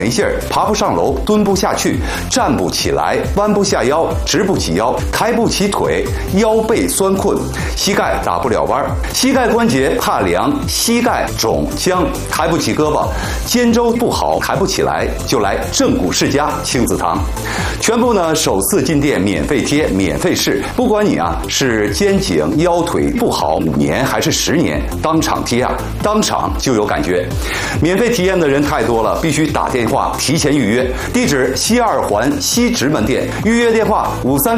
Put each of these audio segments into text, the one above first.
没劲儿，爬不上楼，蹲不下去，站不起来，弯不下腰，直不起腰，抬不起腿，腰背酸困，膝盖打不了弯，膝盖关节怕凉，膝盖肿僵，抬不起胳膊，肩周不好，抬不起来，就来正骨世家亲子堂，全部呢首次进店免费贴，免费试，不管你是肩颈腰腿不好5年还是10年，当场贴当场就有感觉。免费体验的人太多了，必须打电话提前预约。地址西2环西直门店，预约电话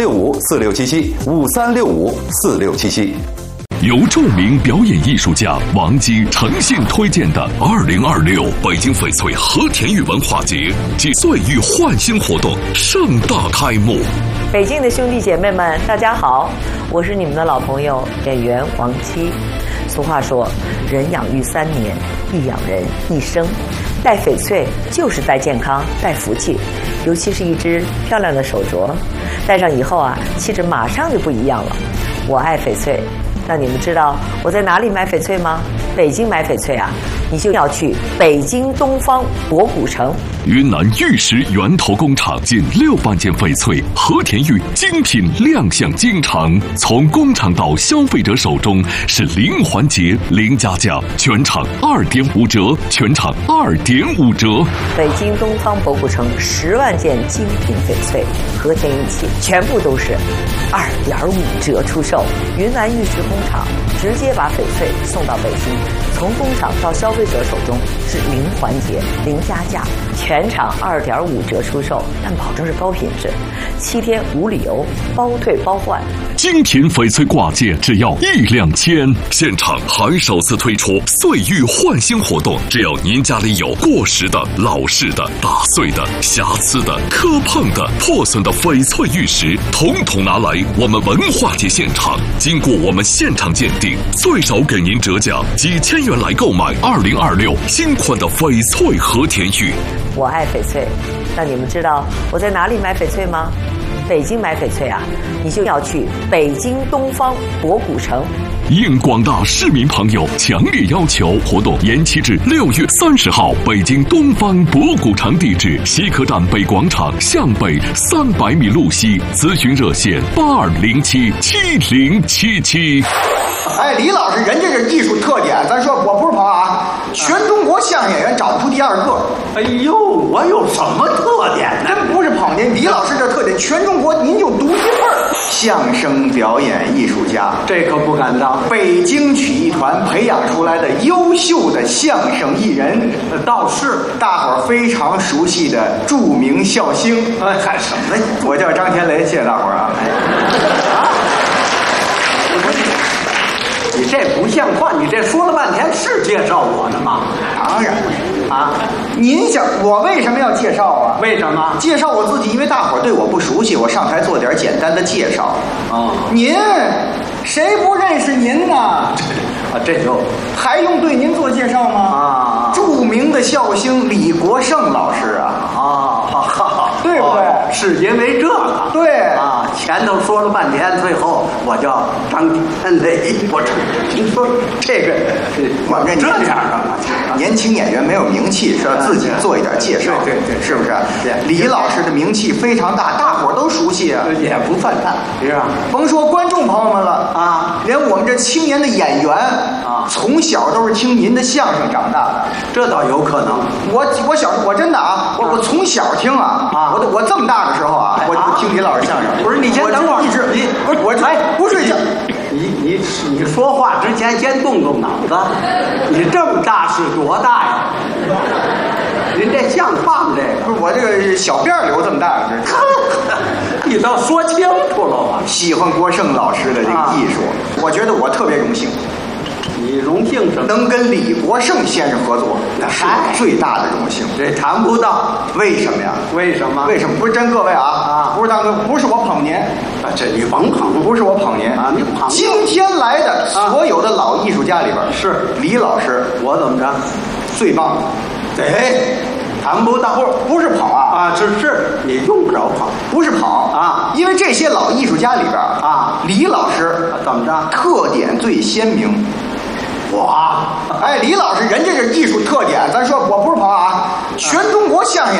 53654677，53654677。 由著名表演艺术家王姬诚信推荐的2026北京翡翠和田玉文化节暨岁玉焕新活动盛大开幕。 北京的兄弟姐妹们，大家好，我是你们的老朋友演员王姬。俗话说，人养育3年，亦养人一生。戴翡翠就是戴健康，戴福气，尤其是一只漂亮的手镯，戴上以后气质马上就不一样了。我爱翡翠，那你们知道我在哪里买翡翠吗？北京买翡翠你就要去北京东方博古城。 云南玉石源头工厂近6万件翡翠和田玉精品亮相京城，从工厂到消费者手中是零环节零加价，全场2.5折，全场2.5折。 北京东方博古城10万件精品翡翠和田玉器，全部都是2.5折出售。云南玉石工厂直接把翡翠送到北京，从工厂到消费者手中是零环节零加价，全场2.5折出售，但保证是高品质，7天无理由，包退包换。 精品翡翠挂件只要1两千，现场还首次推出岁玉焕新活动，只要您家里有过时的、老式的、打碎的、瑕疵的、磕碰的、破损的翡翠玉石，统统拿来我们文化节现场，经过我们现场鉴定，最少给您折价几千元来购买2026新款的翡翠和田玉。 我爱翡翠，那你们知道我在哪里买翡翠吗？北京买翡翠你就要去北京东方博古城。 应广大市民朋友强烈要求，活动延期至6月30号，北京东方博古城，地址西客站北广场向北300米路西，咨询热线82077077。 李老师，人家这艺术特点，咱说我不是捧全中国相声演员找不出第2个。 哎呦，我有什么特点呢？ 真不是捧您，李老师这特点，全中国您就独一份儿。相声表演艺术家， 这可不敢当。 北京曲艺团培养出来的优秀的相声艺人， 倒是大伙儿非常熟悉的著名笑星。 喊什么呀？ 我叫张天雷，谢谢大伙儿你这不像话！你这说了半天是介绍我呢吗？ 当然您想我为什么要介绍为什么介绍我自己？因为大伙儿对我不熟悉，我上台做点简单的介绍。您谁不认识您呢？ 这就还用对您做介绍吗？著名的笑星李国盛老师对不对？ 是因为这个？ 对前头说了半天，最后我叫张天雷。我听说这个，我这这样年轻演员没有名气，是要自己做一点介绍。 对， 是不是？李老师的名气非常大，大伙儿都熟悉也不算大，是吧？ 甭说观众朋友们了连我们这青年的演员从小都是听您的相声长大的。 这倒有可能。 我真的我从小听我这么大的时候我就听李老师相声。 不是，你先等会儿， 一直不睡觉。 你说话之前先动动脑子。你这么大是多大呀？您这像话吗？这不是我这个小辫留这么大， 你倒说清楚了吧？ 喜欢国盛老师的这个艺术，我觉得我特别荣幸。 你荣幸什么？ 能跟李国盛先生合作，那是最大的荣幸。 这谈不到， 为什么呀？ 为什么？ 不是真各位不是大哥，不是我捧您这你甭捧， 不是我捧您你捧。 今天来的所有的老艺术家里边， 是李老师， 我怎么着？ 最棒。 谈不到， 不是捧是你用不着捧， 不是捧因为这些老艺术家里边李老师怎么着？ 特点最鲜明。李老师，人家这艺术特点，咱说我不是捧全中国相声演